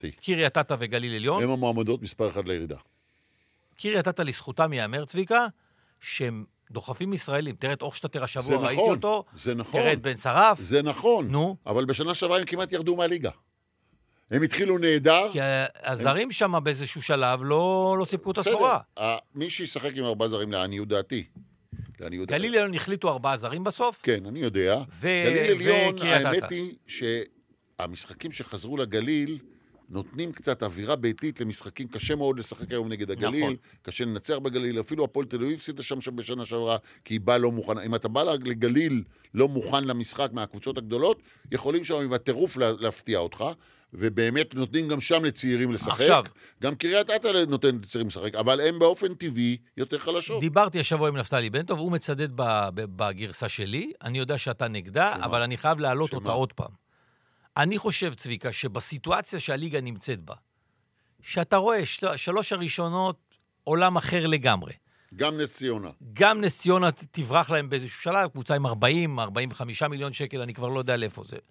קריית אתא וגליל עליון. הם המועמדות מספר 1 לירידה. קריית אתא לזכותם יאמר, צביקה, שהם דוחפים ישראלים. תראה את אוכשטטר השבוע, ראיתי אותו. זה נכון. תראה את בן שרף. זה נכון. נו. אבל בשנה שעברה הם כמעט ירדו מהליגה. הם התחילו נהדר. כי הזרים שם באיזשהו שלב לא סיפקו את הסחורה. מי שישחק עם 4 זרים לעניות דעתי. גליל עליון החליטו 4 זרים בסוף? כן, אני יודע. גליל עליון, האמת היא שהמשחקים שחזרו לגליל נותנים קצת אווירה ביתית למשחקים. קשה מאוד לשחק היום נגד הגליל. נכון. קשה לנצח בגליל. אפילו הפועל תל אביב הפסידה שם בשנה שעברה, כי היא באה לא מוכנה. אם אתה בא לגליל לא מוכן למשחק מהקבוצות הגדולות, יכולים שם עם הטירוף להפתיע אותך. ובאמת נותנים גם שם לצעירים לשחק. עכשיו, גם קריית אתא נותן לצעירים לשחק, אבל הם באופן טבעי יותר חלשות. דיברתי השבוע עם נפתלי בנטוב, הוא מצדד בגרסה שלי, אני יודע שאתה נגדה, אבל אני חייב להעלות אותה עוד פעם. אני חושב, צביקה, שבסיטואציה שהליגה נמצאת בה, שאתה רואה 3 הראשונות עולם אחר לגמרי. גם נס ציונה. גם נס ציונה תברח להם באיזשהו שלב, קבוצה עם 45 מיליון שקל, אני כבר לא יודע לאיפה זה.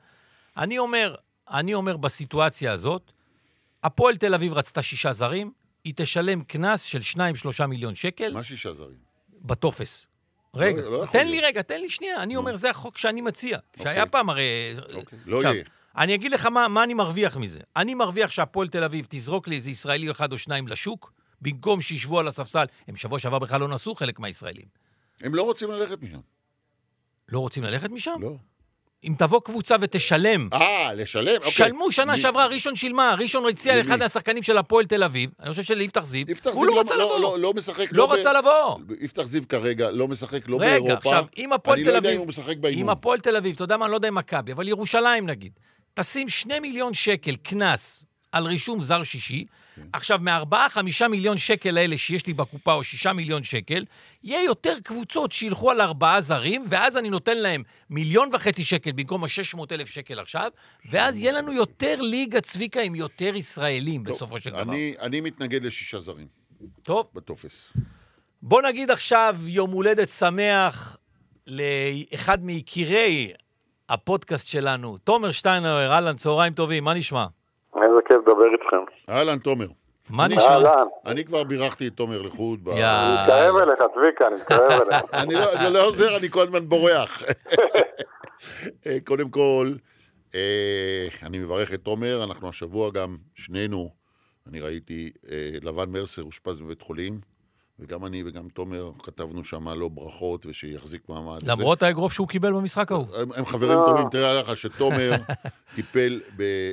אני אומר בסיטואציה הזאת, הפועל תל אביב רצתה 6 זרים, היא תשלם קנס של 2-3 מיליון שקל. מה 6 זרים? בטופס. רגע, תן לי שנייה, אני אומר, זה החוק שאני מציע, שהיה פעם הרי... לא יהיה. אני אגיד לך מה אני מרוויח מזה. אני מרוויח שהפועל תל אביב תזרוק לי איזה ישראלי 1 או 2 לשוק, במקום שישבו על הספסל, הם שבוע שעבר בכלל לא נסו חלק מהישראלים. הם לא רוצים ללכת משם. לא רוצים ללכת משם? לא. אם תבוא קבוצה ותשלם. לשלם? אוקיי. שלמו שנה שעברה, ראשון שילמה, ראשון הציע אחד מהשחקנים של הפועל תל אביב, אני חושב שליפתח זיו, הוא לא רצה לבוא. לא משחק. לא רצה לבוא. יפתח זיו כרגע לא משחק, לא באירופה. רגע, עכשיו, אני לא יודע אם הוא משחק באימון. אם הפועל תל אביב, אתה יודע מה, אני לא יודע אם מכבי, אבל ירושלים נגיד, תשים 2 מיליון שקל קנס על רישום זר שישי, עכשיו, מ4-5 מיליון שקל האלה שיש לי בקופה, או 6 מיליון שקל, יהיה יותר קבוצות שילכו על 4 זרים, ואז אני נותן להם 1.5 מיליון שקל, במקום 600,000 שקל עכשיו, ואז יהיה לנו יותר ליגה צביקה עם יותר ישראלים, בסופו של דבר. אני מתנגד ל6 זרים. טוב. בטופס. בוא נגיד עכשיו יום הולדת שמח לאחד מיקירי הפודקאסט שלנו, תומר שטיינר, אהלן, צהריים טובים, מה נשמע? איזה כיף לדבר איתכם. אהלן, תומר. מה נשמע? אני כבר בירכתי את תומר לחוד. אני מתקרב אליך, צביקה, אני מתקרב אליך. אני לא עוזר, אני כל הזמן בורח. קודם כל, אני מברך את תומר, אנחנו השבוע גם שנינו, אני ראיתי לבן מרסר אושפז בבית חולים, וגם אני וגם תומר כתבנו שם לא ברכות ושיחזיק מעמד. למרות האגרוף שהוא קיבל במשחק ההוא. הם חברים טובים, תראה לך שתומר טיפל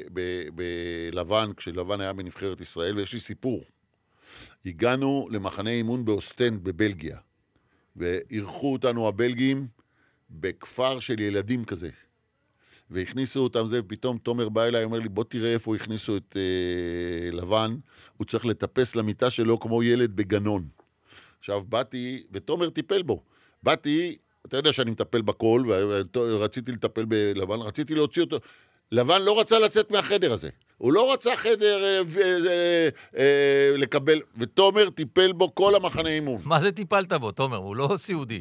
בלבן, כשלבן היה בנבחרת ישראל, ויש לי סיפור. הגענו למחנה אימון באוסטנד בבלגיה, וערכו אותנו הבלגים בכפר של ילדים כזה. והכניסו אותם זה, ופתאום תומר בא אליי, אומר לי, בוא תראה איפה הכניסו את לבן, הוא צריך לטפס למיטה שלו כמו ילד בגנון. עכשיו באתי, ותומר טיפל בו. באתי, אתה יודע שאני מטפל בכל, ורציתי לטפל בלבן, רציתי להוציא אותו. לבן לא רצה לצאת מהחדר הזה. הוא לא רצה חדר לקבל, ותומר טיפל בו כל המחנה אימון. מה זה טיפלת בו, תומר? הוא לא סיעודי.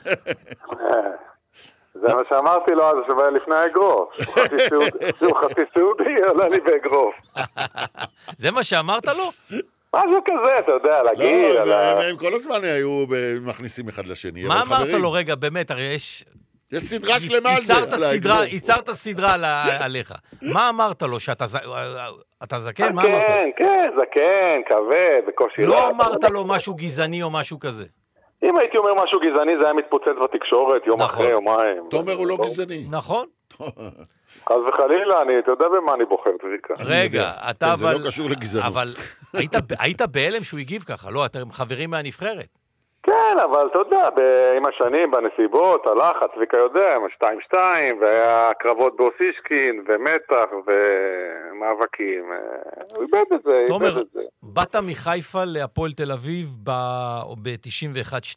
זה מה שאמרתי לו אז, שבא לפני האגרוף. שהוא חצי סיעודי, עולה לי באגרוף. זה מה שאמרת לו? משהו כזה, אתה יודע, להגיד. הם כל הזמן היו מכניסים אחד לשני. מה אמרת לו רגע, באמת, הרי יש... יש סדרה שלמה על זה. ייצרת סדרה עליך. מה אמרת לו, שאתה זקן? מה אמרת לו? כן, זקן, כבד, בקושי. לא אמרת לו משהו גזעני או משהו כזה. אם הייתי אומר משהו גזעני, זה היה מתפוצץ בתקשורת יום אחרי יומיים. תומר הוא לא גזעני. נכון. אז וחלילה, אתה יודע במה אני בוחר, צביקה. רגע, אתה אבל... זה לא קשור לגזענות. אבל היית בהלם שהוא הגיב ככה, לא? אתם חברים מהנבחרת. כן, אבל אתה יודע, עם השנים, בנסיבות, הלחץ, צביקה יודע, 2-2, והיה קרבות באוסישקין, ומתח, ומאבקים. הוא איבד את זה, תומר, באת מחיפה להפועל תל אביב ב-91-2,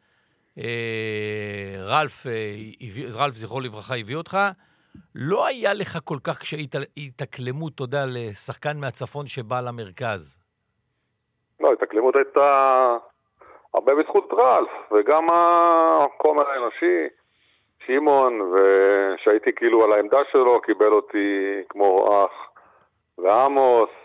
רלף זכרו לברכה הביא אותך, לא היה לך כל כך כשהתאקלמות, אתה יודע, לשחקן מהצפון שבא למרכז? לא, התאקלמות הייתה הרבה בזכות רלף, וגם החומר האנושי, שימון, ושהייתי כאילו על העמדה שלו, קיבל אותי כמו אח, ועמוס,